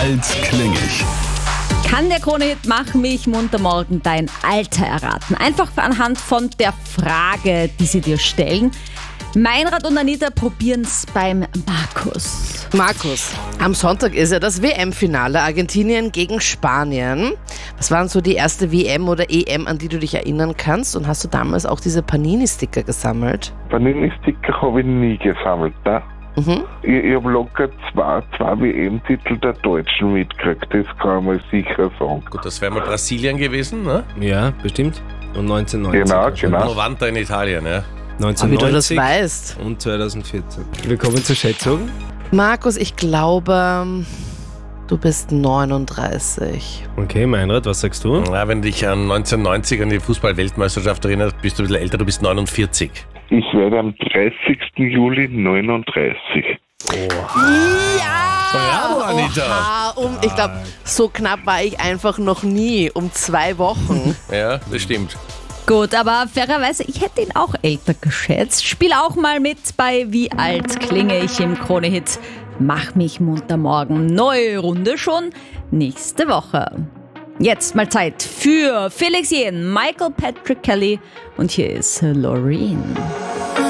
alt klinge ich? Kann der Krone-Hit Mach mich munter morgen dein Alter erraten? Einfach anhand von der Frage, die sie dir stellen. Meinrad und Anita probieren's beim Markus. Markus, am Sonntag ist ja das WM-Finale Argentinien gegen Spanien. Was waren so die erste WM oder EM, an die du dich erinnern kannst? Und hast du damals auch diese Panini-Sticker gesammelt? Panini-Sticker habe ich nie gesammelt, ne? Ich habe locker zwei WM-Titel der Deutschen mitgekriegt, das kann man sicher sagen. Gut, das wäre mal Brasilien gewesen, ne? Ja, bestimmt. Und 1990. Genau. Novanta in Italien, ja. Wie du das 1990 weißt. und 2014. Wir kommen zur Schätzung. Markus, ich glaube, du bist 39. Okay, Meinrad, was sagst du? Ja, wenn du dich an 1990 an die Fußball-Weltmeisterschaft erinnerst, bist du ein bisschen älter, du bist 49. Ich werde am 30. Juli 39. Ja, Anita. Ich glaube, so knapp war ich einfach noch nie. Um 2 Wochen. Ja, das stimmt. Gut, aber fairerweise, ich hätte ihn auch älter geschätzt. Spiel auch mal mit bei Wie alt klinge ich im Krone-Hit Mach mich munter morgen. Neue Runde schon nächste Woche. Jetzt mal Zeit für Felix Jähn, Michael Patrick Kelly und hier ist Loreen.